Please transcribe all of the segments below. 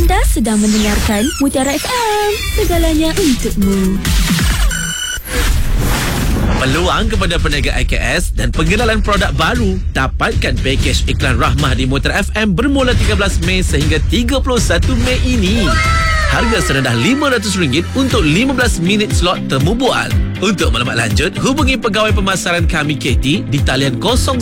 Anda sedang mendengarkan Mutiara FM, segalanya untukmu. Peluang kepada peniaga IKS dan pengenalan produk baru. Dapatkan pakej iklan Rahmah di Mutiara FM bermula 13 Mei sehingga 31 Mei ini. Harga serendah RM500 untuk 15 minit slot temu bual. Untuk maklumat lanjut, hubungi pegawai pemasaran kami Katie di talian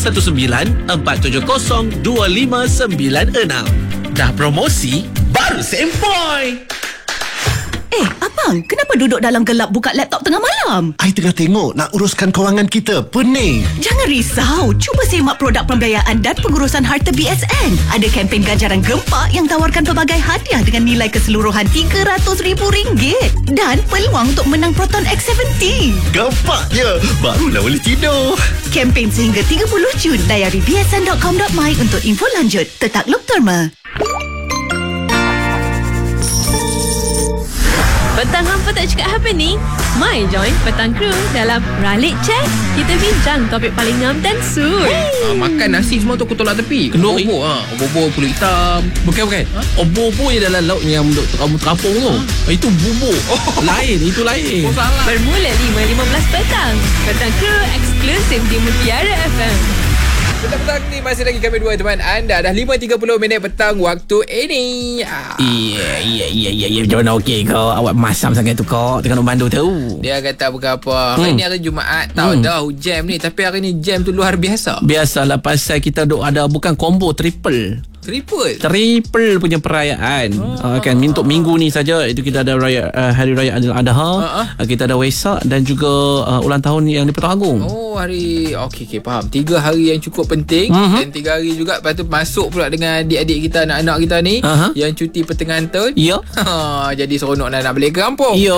019-470-2596. Dah promosi, baru sempoi. Abang, kenapa duduk dalam gelap buka laptop tengah malam? I tengah tengok nak uruskan kewangan kita. Pening. Jangan risau. Cuba semak produk pembiayaan dan pengurusan harta BSN. Ada kempen ganjaran gempak yang tawarkan pelbagai hadiah dengan nilai keseluruhan RM300,000. Dan peluang untuk menang Proton X70. Gampaknya. Barulah boleh tidur. Kempen sehingga 30 Jun. Layari bsn.com.my untuk info lanjut. Tetakluk Terma. Petang hampa tak cakap apa ni? Mai join Petang Crew dalam Ralik Chat. Kita bincang topik paling ngam dan sur. Makan nasi semua tu aku tolak tepi. Kenduri? Obor pulut hitam. Bukan. Obor je dalam laut yang terapung tu. Itu bubur. Lain, itu lain. Salah. Bermula 5.15 petang. Petang Crew eksklusif di Mutiara FM. Petang ni masih lagi kami dua teman anda. Dah 5.30 minit petang waktu ini. Ya. Macam mana okey kau? Awak masam sangat tu kau tengah nak bandu tu. Dia kata apa-apa. Hari ni hari Jumaat. Tahu dah jam ni. Tapi hari ni jam tu luar biasa. Biasalah pasal kita duk ada bukan combo triple punya perayaan. Kan untuk minggu ni saja itu kita ada raya hari raya Aidil Adha, kita ada Waisak dan juga ulang tahun yang di Petang Agung. Hari okey faham. 3 hari yang cukup penting dan 3 hari juga lepas tu masuk pula dengan adik-adik kita, anak-anak kita ni yang cuti pertengahan tahun. Ya. Jadi seronok nak balik ke kampung. Yo.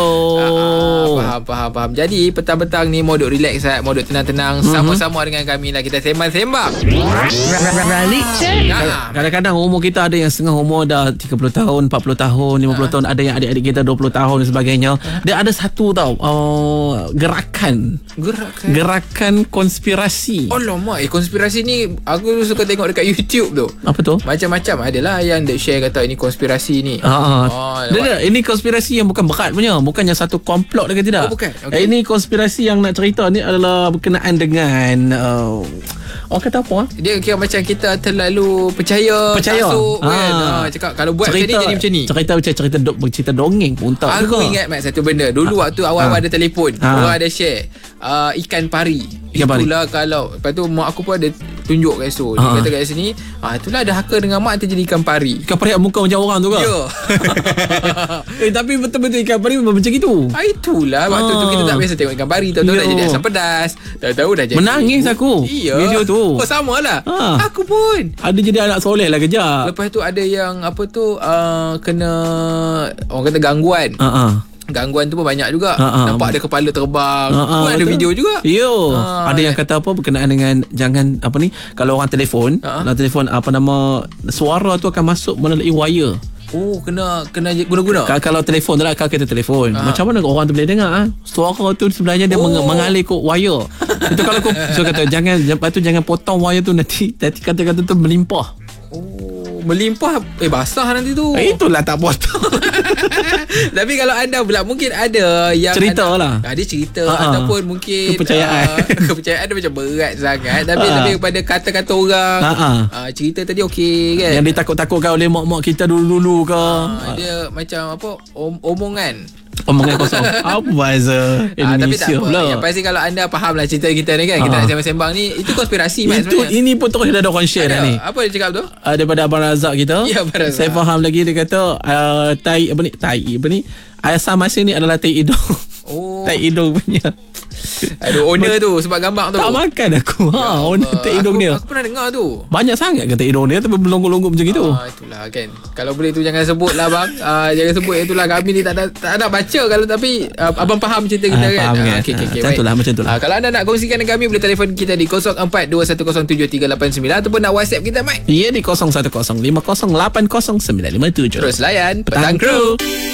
Faham. Jadi petang-petang ni modok relax, modok tenang-tenang sama-sama dengan kami lah kita sembang-sembang. Ralik Chat. Kadang-kadang umur kita ada yang setengah umur dah 30 tahun, 40 tahun, 50 tahun, ada yang adik-adik kita 20 tahun dan sebagainya. Dia ada satu gerakan konspirasi. Alamak, konspirasi ni aku suka tengok dekat YouTube tu. Apa tu? Macam-macam adalah yang dia share kata ini konspirasi ni. Ini konspirasi yang bukan berat punya, bukannya satu komplot dekat tidak. Bukan. Okay. Ini konspirasi yang nak cerita ni adalah berkenaan dengan orang kata apa? Dia kira macam kita terlalu percaya. Masuk kan. Cakap kalau buat cerita, macam ni jadi macam ni. Cerita dongeng pun tak. Aku ingat Mat satu benda. Dulu waktu awal-awal ada telefon, orang ada share ikan pari. Itulah kalau lepas tu mak aku pun ada tunjuk kat situ. Dia kata kat sini, itulah ada haka dengan mak terjadi ikan pari. Ikan pari muka macam orang tu ke? Ya. Tapi betul-betul ikan pari memang macam itu. Itulah waktu tu kita tak biasa tengok ikan pari. Tahu-tahu dah jadi asam pedas. Tahu-tahu dah jadi. Menangis aku. Video tu. Sama lah. Aku pun. Ada jadi anak soleh lah kejap. Lepas tu ada yang kena orang kata gangguan. Gangguan tu pun banyak juga. Nampak ada kepala terbang. Pun ada video juga. Ada yang kata apa berkenaan dengan jangan kalau orang telefon, suara tu akan masuk melalui wire. Kena guna-guna. Kalau telefon tu lah, kalau kita telefon, macam mana orang tu boleh dengar suara tu sebenarnya dia mengalir ke wire. Itu kalau aku kata jangan potong wire tu, nanti kata-kata tu melimpah. Melimpah basah nanti tu. Itulah tak potong. Tapi kalau anda pula mungkin ada yang cerita lah. Dia cerita ataupun mungkin kepercayaan dia macam berat sangat. Tapi lebih kepada kata-kata orang. Cerita tadi okey kan. Yang ditakut-takutkan oleh mak-mak kita dulu-dulu ke. Dia macam apa? Omongan kosong. Apa Azhar Indonesia. Tapi tak apa. Yang pasti kalau anda faham lah cerita kita ni kan, kita nak sembang-sembang ni, itu konspirasi Mat sebenarnya. Ini pun terus dah ada orang share dah ni. Apa dia cakap tu? Daripada Abang Razak kita. Ya, Abang Razak. Saya faham lagi, dia kata tai asam masin ni adalah tai hidung. Tai hidung punya. Owner tu sebab gambar tu. Tak makan aku. Owner tai hidung dia. Aku pernah dengar tu. Banyak sangat kata hidung dia, tapi melonggok-longgok macam gitu. Itulah kan. Kalau boleh tu jangan sebut lah bang. Jangan sebut itulah, kami ni tak ada baca kalau, tapi abang faham cerita kita kan. Okey. Macam itulah. Kalau anda nak kongsikan dengan kami, boleh telefon kita di 0421073989 ataupun nak WhatsApp kita Mike. Ya, di 0105080957. Terus layan Petang Crew.